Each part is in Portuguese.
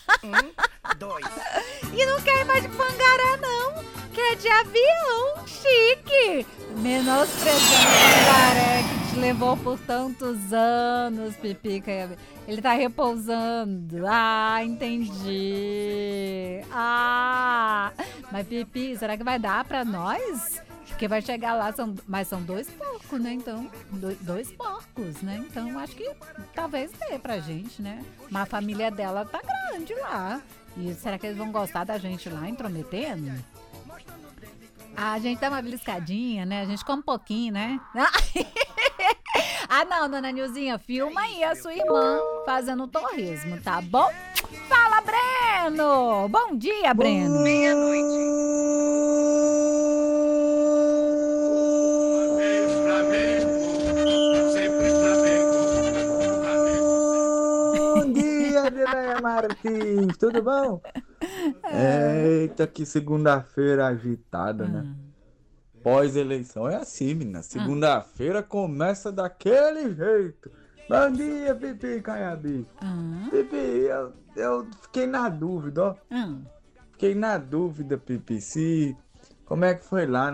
Dois. E não quer ir mais de Pangará, não. Quer de avião, chique. Menosprezando Pangaré, que te levou por tantos anos, Pipica. Ele tá repousando. Ah, entendi. Ah, mas Pipi, será que vai dar pra nós? Porque vai chegar lá, mas são 2 porcos, né? Então, 2 porcos, né? Então, acho que talvez dê pra gente, né? Mas a família dela tá grande lá. E será que eles vão gostar da gente lá, intrometendo? A gente dá uma beliscadinha, né? A gente come um pouquinho, né? Ah, não, dona Nilzinha, filma aí a sua irmã fazendo torresmo, tá bom? Fala, Breno! Bom dia, Breno! Meia-noite. Bom dia, Adelaide Martins, tudo bom? Eita, que segunda-feira agitada, né? Pós-eleição é assim, menina. Segunda-feira começa daquele jeito. Bom dia, Pipi Caiabi. Pipi, eu fiquei na dúvida, ó. Fiquei na dúvida, Pipi, se... Como é que foi lá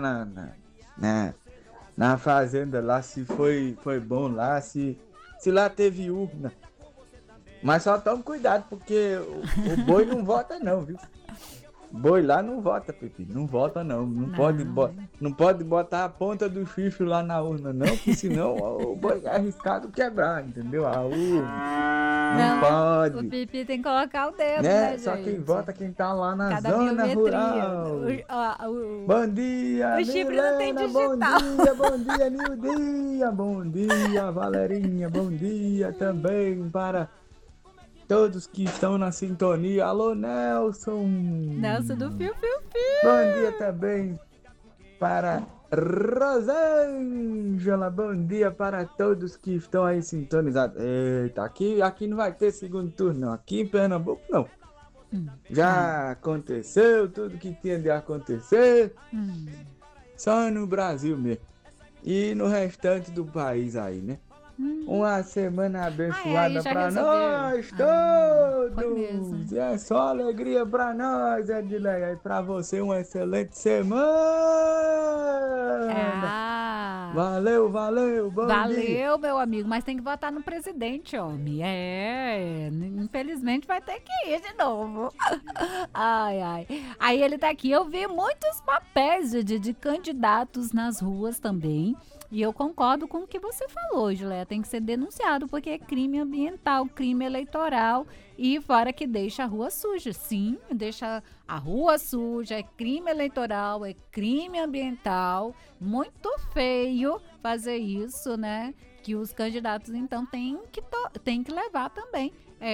na fazenda lá, se foi bom lá, se lá teve urna. Mas só tome cuidado, porque o boi não vota não, viu? Boi lá não vota, Pipi. Não vota não. Não pode botar a ponta do chifre lá na urna, não, porque senão o boi é arriscado quebrar, entendeu? A urna. Não pode. O Pipi tem que colocar o dedo, né, só quem vota quem tá lá na zona rural. Bom dia, o chifre não tem digital. Bom dia, Nildia. Bom dia, Valerinha. Bom dia também para todos que estão na sintonia. Alô, Nelson. Nelson do Fio Fio Fio. Bom dia também para Rosângela. Bom dia para todos que estão aí sintonizados. Eita, aqui não vai ter segundo turno, não. Aqui em Pernambuco, não. Já aconteceu tudo que tinha de acontecer. Só no Brasil mesmo. E no restante do país aí, né? Uma semana abençoada para nós todos. E é só alegria para nós, Edileia. E para você, uma excelente semana. Valeu, bom dia. Valeu, meu amigo, mas tem que votar no presidente, homem. Infelizmente vai ter que ir de novo. Ai. Aí ele tá aqui, eu vi muitos papéis de candidatos nas ruas também. E eu concordo com o que você falou, Gileia. Tem que ser denunciado, porque é crime ambiental, crime eleitoral. E fora que deixa a rua suja. Sim, deixa a rua suja, é crime eleitoral, é crime ambiental. Muito feio fazer isso, né? Que os candidatos, então, têm que levar também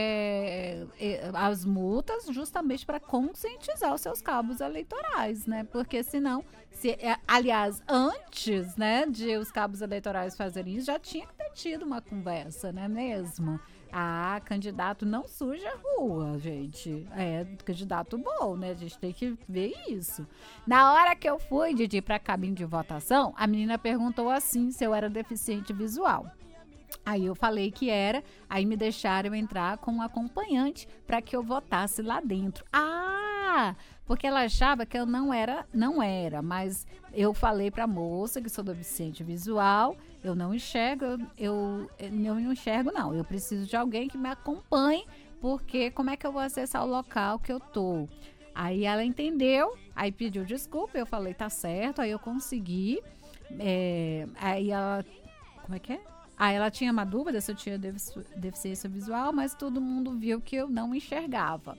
as multas justamente para conscientizar os seus cabos eleitorais, né? Porque senão, aliás, antes, né, de os cabos eleitorais fazerem isso, já tinha que ter tido uma conversa, né mesmo? Candidato não suja a rua, gente. É candidato bom, né? A gente tem que ver isso. Na hora que eu fui, Didi, pra cabine de votação, a menina perguntou assim se eu era deficiente visual. Aí eu falei que era, aí me deixaram entrar com um acompanhante para que eu votasse lá dentro. Porque ela achava que eu não era, mas eu falei pra moça que sou deficiente visual, eu não enxergo, eu não enxergo não, eu preciso de alguém que me acompanhe, porque como é que eu vou acessar o local que eu tô? Aí ela entendeu, aí pediu desculpa, eu falei, tá certo, aí eu consegui, aí ela, como é que é? Aí ela tinha uma dúvida se eu tinha deficiência visual, mas todo mundo viu que eu não enxergava.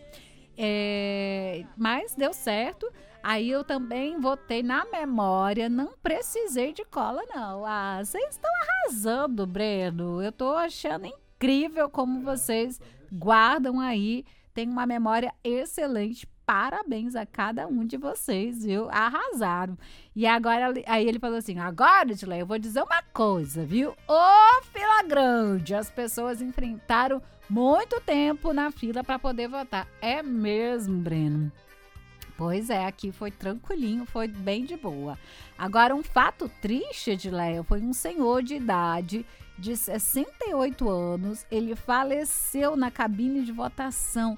Mas deu certo. Aí eu também votei na memória, não precisei de cola, não. Vocês estão arrasando, Breno. Eu tô achando incrível como vocês guardam aí. Tem uma memória excelente. Parabéns a cada um de vocês, viu? Arrasaram. E agora, aí ele falou assim, agora, Edilei, eu vou dizer uma coisa, viu? Ô, fila grande! As pessoas enfrentaram muito tempo na fila para poder votar. É mesmo, Breno? Pois é, aqui foi tranquilinho, foi bem de boa. Agora, um fato triste, Edileia, foi um senhor de idade de 68 anos. Ele faleceu na cabine de votação.